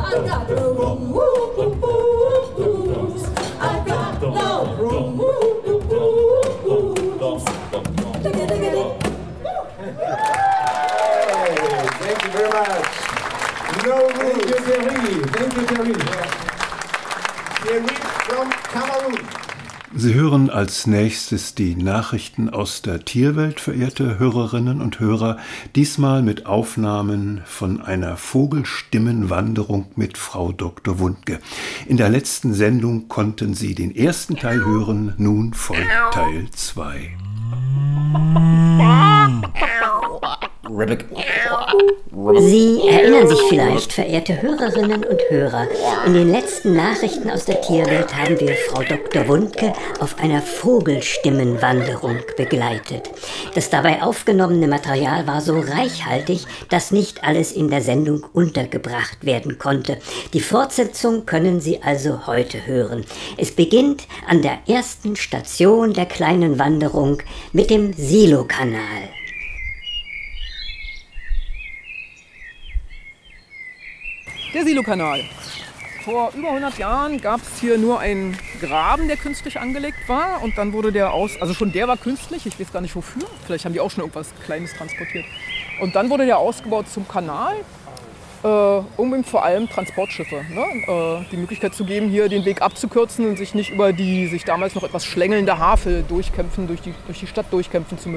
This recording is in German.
I got the room, woo, woo, woo, woo. I got the room, woo, woo, woo, woo. Thank you very much. No rules. Thank you, Terry. Thierry from Cameroon. Sie hören als nächstes die Nachrichten aus der Tierwelt, verehrte Hörerinnen und Hörer, diesmal mit Aufnahmen von einer Vogelstimmenwanderung mit Frau Dr. Wundke. In der letzten Sendung konnten Sie den ersten Teil hören, nun folgt Teil 2. Sie erinnern sich vielleicht, verehrte Hörerinnen und Hörer, in den letzten Nachrichten aus der Tierwelt haben wir Frau Dr. Wundke auf einer Vogelstimmenwanderung begleitet. Das dabei aufgenommene Material war so reichhaltig, dass nicht alles in der Sendung untergebracht werden konnte. Die Fortsetzung können Sie also heute hören. Es beginnt an der ersten Station der kleinen Wanderung mit dem Silokanal. Der Silokanal. Vor über 100 Jahren gab es hier nur einen Graben, der künstlich angelegt war. Und dann wurde der also schon der war künstlich, ich weiß gar nicht wofür. Vielleicht haben die auch schon irgendwas Kleines transportiert. Und dann wurde der ausgebaut zum Kanal, um vor allem Transportschiffe die Möglichkeit zu geben, hier den Weg abzukürzen und sich nicht über die sich damals noch etwas schlängelnde Havel durch die Stadt durchkämpfen zu müssen.